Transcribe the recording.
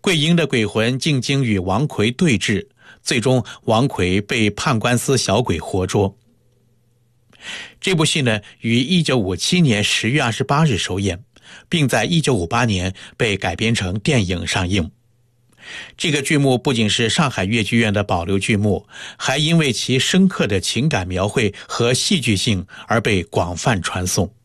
桂英的鬼魂进京与王奎对峙，最终王奎被判官司小鬼活捉。这部戏呢，于1957年10月28日首演，并在1958年被改编成电影上映。这个剧目不仅是上海粤剧院的保留剧目，还因为其深刻的情感描绘和戏剧性而被广泛传颂。